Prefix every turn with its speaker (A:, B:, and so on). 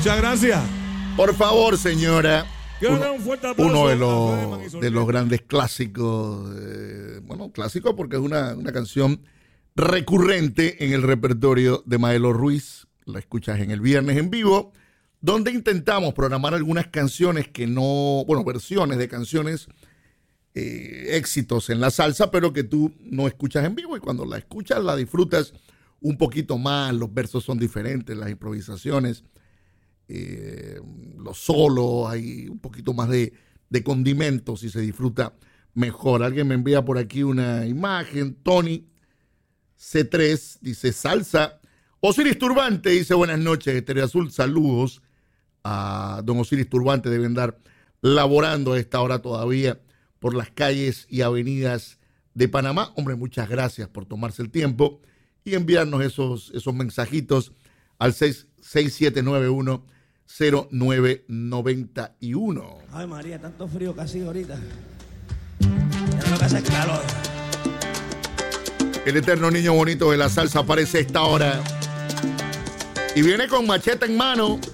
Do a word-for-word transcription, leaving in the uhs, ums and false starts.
A: Muchas gracias.
B: Por favor, señora.
A: Uno, un fuerte aplauso
B: uno de los, de los grandes clásicos. Eh, bueno, clásico porque es una, una canción recurrente en el repertorio de Maelo Ruiz. La escuchas en el viernes en vivo, donde intentamos programar algunas canciones que no, bueno, versiones de canciones, eh, éxitos en la salsa, pero que tú no escuchas en vivo, y cuando la escuchas la disfrutas un poquito más. Los versos son diferentes, las improvisaciones, eh, los solos, hay un poquito más de, de condimentos y se disfruta mejor. Alguien me envía por aquí una imagen. Tony C tres dice salsa. Osiris Turbante dice buenas noches, Estéreo Azul, saludos a don Osiris Turbante. Deben dar laborando a esta hora todavía por las calles y avenidas de Panamá. Hombre, muchas gracias por tomarse el tiempo y enviarnos esos, esos mensajitos al seis siete nueve uno cero nueve nueve uno.
C: Ay, María, tanto frío que ha sido ahorita. Ya no que hace calor.
B: El eterno niño bonito de la salsa aparece a esta hora y viene con machete en mano.